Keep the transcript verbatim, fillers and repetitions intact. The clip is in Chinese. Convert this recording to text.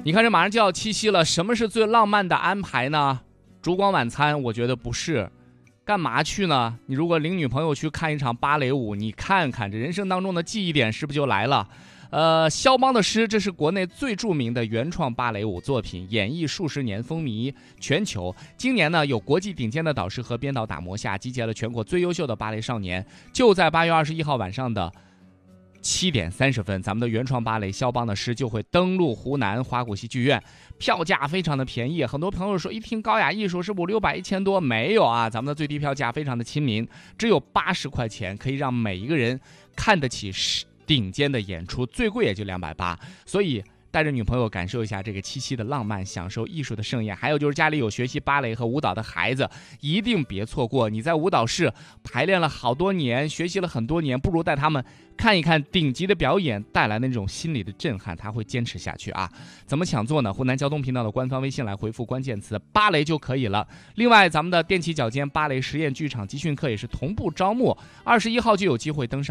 你看这马上就要七夕了，什么是最浪漫的安排呢？烛光晚餐我觉得不是。干嘛去呢？你如果领女朋友去看一场芭蕾舞，你看看这人生当中的记忆点是不是就来了？呃，肖邦的诗，这是国内最著名的原创芭蕾舞作品，演绎数十年，风靡全球。今年呢，有国际顶尖的导师和编导打磨下，集结了全国最优秀的芭蕾少年。就在八月二十一号晚上的七点三十分，咱们的原创芭蕾肖邦的诗就会登陆湖南花鼓戏剧院，票价非常的便宜。很多朋友说一听高雅艺术是五六百一千多，没有啊，咱们的最低票价非常的亲民，只有八十块钱，可以让每一个人看得起顶尖的演出，最贵也就两百八。所以带着女朋友感受一下这个七夕的浪漫，享受艺术的盛宴。还有就是家里有学习芭蕾和舞蹈的孩子，一定别错过。你在舞蹈室排练了好多年，学习了很多年，不如带他们看一看顶级的表演带来的那种心理的震撼，他会坚持下去啊。怎么抢座呢？湖南交通频道的官方微信来回复关键词芭蕾就可以了。另外咱们的踮起脚尖芭蕾实验剧场集训课也是同步招募，二十一号就有机会登上